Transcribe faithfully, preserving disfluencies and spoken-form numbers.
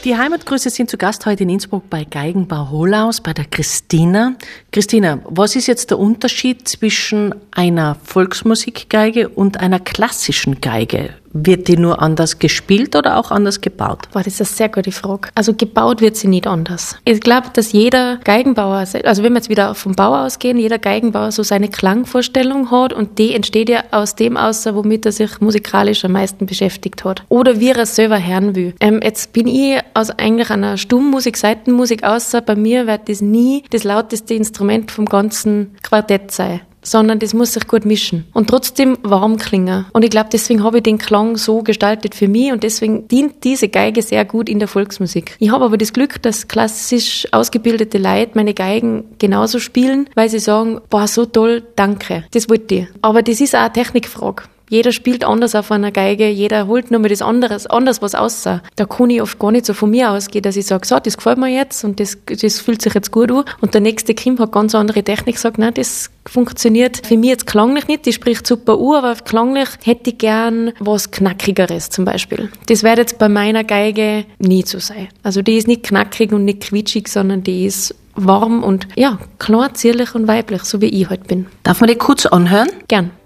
Die Heimatgrüße sind zu Gast heute in Innsbruck bei Geigenbau Holaus, bei der Christina. Christina, was ist jetzt der Unterschied zwischen einer Volksmusikgeige und einer klassischen Geige? Wird die nur anders gespielt oder auch anders gebaut? Boah, das ist eine sehr gute Frage. Also gebaut wird sie nicht anders. Ich glaube, dass jeder Geigenbauer, also wenn wir jetzt wieder vom Bau ausgehen, jeder Geigenbauer so seine Klangvorstellung hat und die entsteht ja aus dem aus, womit er sich musikalisch am meisten beschäftigt hat. Oder wie er es selber hören will. Ähm, jetzt bin ich aus eigentlich einer Stummmusik, Seitenmusik außer bei mir wird das nie das lauteste Instrument vom ganzen Quartett sein, sondern das muss sich gut mischen und trotzdem warm klingen. Und ich glaube, deswegen habe ich den Klang so gestaltet für mich und deswegen dient diese Geige sehr gut in der Volksmusik. Ich habe aber das Glück, dass klassisch ausgebildete Leute meine Geigen genauso spielen, weil sie sagen, boah, so toll, danke, das wollte ich. Aber das ist auch eine Technikfrage. Jeder spielt anders auf einer Geige, jeder holt nur mal das anderes, anders was aus. Da kann ich oft gar nicht so von mir ausgehen, dass ich sage, so, das gefällt mir jetzt und das, das fühlt sich jetzt gut an. Und der nächste Kim hat ganz andere Technik, sagt, nein, das funktioniert für mich jetzt klanglich nicht, die spricht super an, aber klanglich hätte ich gern was Knackigeres zum Beispiel. Das wird jetzt bei meiner Geige nie so sein. Also die ist nicht knackig und nicht quietschig, sondern die ist warm und ja, klar, zierlich und weiblich, so wie ich halt bin. Darf man die kurz anhören? Gern.